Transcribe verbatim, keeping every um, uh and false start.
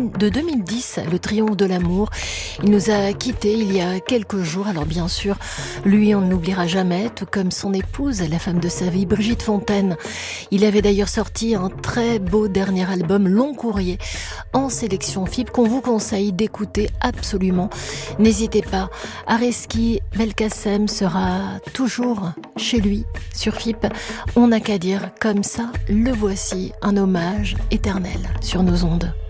de deux mille dix, le triomphe de l'amour. Il nous a quittés il y a quelques jours. Alors bien sûr, lui, on ne l'oubliera jamais, tout comme son épouse, la femme de sa vie, Brigitte Fontaine. Il avait d'ailleurs sorti un très beau dernier album, Long Courrier, en sélection F I P, qu'on vous conseille d'écouter absolument. N'hésitez pas, Areski Belkacem sera toujours chez lui sur F I P. On n'a qu'à dire comme ça, le voici, un hommage éternel sur nos ondes.